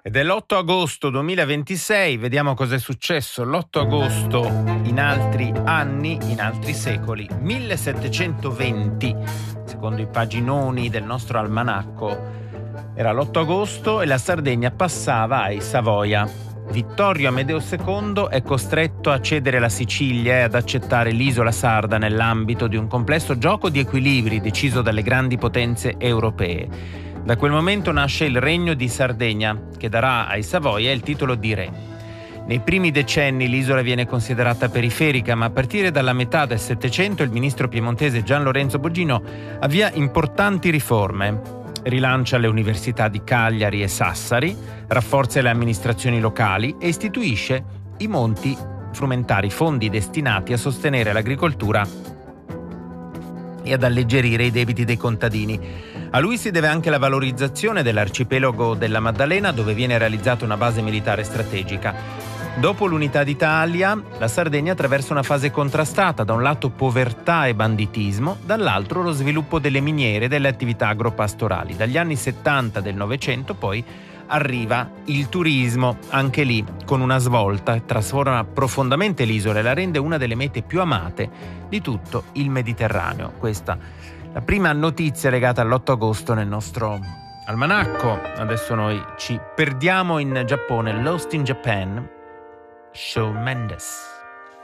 Ed è l'8 agosto 2026, vediamo cosa è successo l'8 agosto in altri anni, in altri secoli. 1720, secondo i paginoni del nostro almanacco, era l'8 agosto e la Sardegna passava ai Savoia. Vittorio Amedeo II è costretto a cedere la Sicilia e ad accettare l'isola sarda nell'ambito di un complesso gioco di equilibri deciso dalle grandi potenze europee. Da quel momento nasce il Regno di Sardegna, che darà ai Savoia il titolo di re. Nei primi decenni l'isola viene considerata periferica, ma a partire dalla metà del Settecento il ministro piemontese Gian Lorenzo Bogino avvia importanti riforme. Rilancia le università di Cagliari e Sassari, rafforza le amministrazioni locali e istituisce i monti frumentari, fondi destinati a sostenere l'agricoltura e ad alleggerire i debiti dei contadini. A lui si deve anche la valorizzazione dell'arcipelago della Maddalena, dove viene realizzata una base militare strategica. Dopo l'unità d'Italia, la Sardegna attraversa una fase contrastata, da un lato povertà e banditismo, dall'altro lo sviluppo delle miniere e delle attività agropastorali. Dagli anni 70 del Novecento poi arriva il turismo, anche lì con una svolta, trasforma profondamente l'isola e la rende una delle mete più amate di tutto il Mediterraneo. Questa la prima notizia legata all'8 agosto nel nostro almanacco. Adesso noi ci perdiamo in Giappone. Lost in Japan, Shawn Mendes.